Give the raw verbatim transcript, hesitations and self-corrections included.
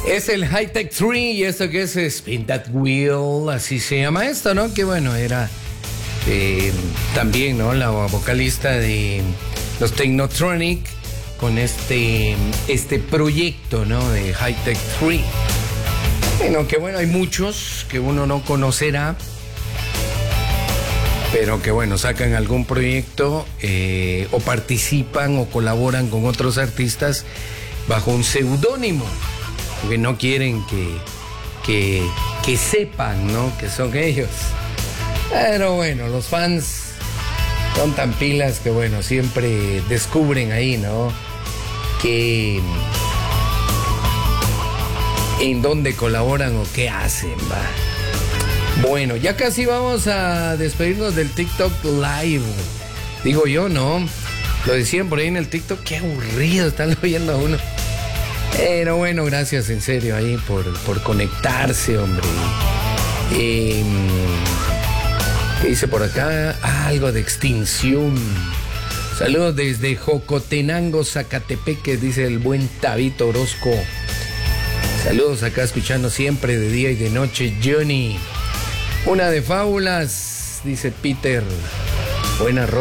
Es el Hi-Tech tres y esto que es Spin That Wheel, así se llama esto, ¿no? Que bueno, era eh, también, ¿no? La vocalista de los Technotronic con este, este proyecto, ¿no? De Hi-Tech tres. Bueno, que bueno, hay muchos que uno no conocerá, pero que bueno, sacan algún proyecto eh, o participan o colaboran con otros artistas bajo un seudónimo, porque no quieren que, que, que sepan, ¿no? Que son ellos. Pero bueno, los fans son tan pilas que bueno, siempre descubren ahí, ¿no? Que en dónde colaboran o qué hacen, va. Bueno, ya casi vamos a despedirnos del TikTok Live. Digo yo, ¿no? Lo decían por ahí en el TikTok, qué aburrido están oyendo a uno. Pero bueno, gracias en serio ahí por, por conectarse, hombre. Eh, ¿Qué dice por acá? Ah, algo de extinción. Saludos desde Jocotenango, Zacatepeque, dice el buen Tabito Orozco. Saludos acá escuchando siempre de día y de noche, Johnny. Una de fábulas, dice Peter. Buena ropa.